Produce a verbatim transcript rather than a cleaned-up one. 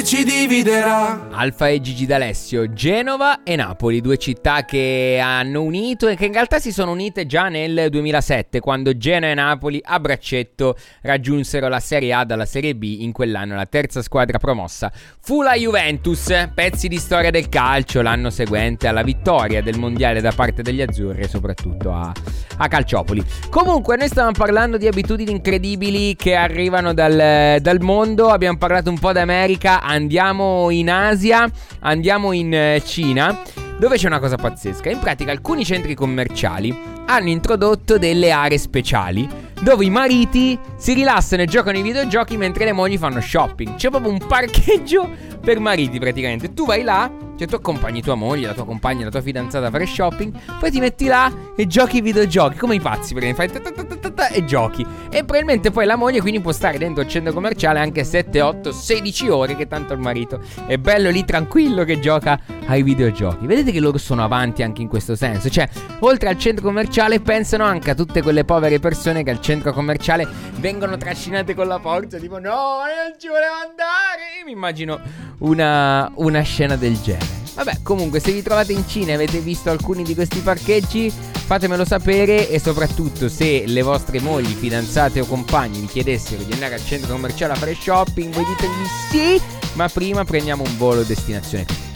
ci dividerà. Alfa e Gigi D'Alessio, Genova e Napoli, due città che hanno unito e che in realtà si sono unite già nel duemilasette, quando Genoa e Napoli a braccetto raggiunsero la Serie A dalla Serie B. In quell'anno la terza squadra promossa fu la Juventus. Pezzi di storia del calcio l'anno seguente alla vittoria del mondiale da parte degli azzurri e soprattutto a, a Calciopoli. Comunque noi stavamo parlando di abitudini incredibili che arrivano dal, dal mondo. Abbiamo parlato un po' d'America, andiamo in Asia, andiamo in Cina, dove c'è una cosa pazzesca. In pratica alcuni centri commerciali hanno introdotto delle aree speciali dove i mariti si rilassano e giocano ai videogiochi mentre le mogli fanno shopping. C'è proprio un parcheggio per mariti praticamente. Tu vai là, cioè tu accompagni tua moglie, la tua compagna, la tua fidanzata a fare shopping, poi ti metti là e giochi ai videogiochi come i pazzi, perché fai ta ta ta ta ta e giochi. E probabilmente poi la moglie quindi può stare dentro il centro commerciale anche sette, otto, sedici ore, che tanto il marito è bello lì tranquillo che gioca ai videogiochi. Vedete che loro sono avanti anche in questo senso. Cioè, oltre al centro commerciale pensano anche a tutte quelle povere persone che al centro commerciale vengono trascinate con la forza, tipo no, non ci volevo andare. Io mi immagino una, una scena del genere. Vabbè, comunque se vi trovate in Cina e avete visto alcuni di questi parcheggi, fatemelo sapere. E soprattutto se le vostre mogli, fidanzate o compagni vi chiedessero di andare al centro commerciale a fare shopping, voi ditegli sì, ma prima prendiamo un volo destinazione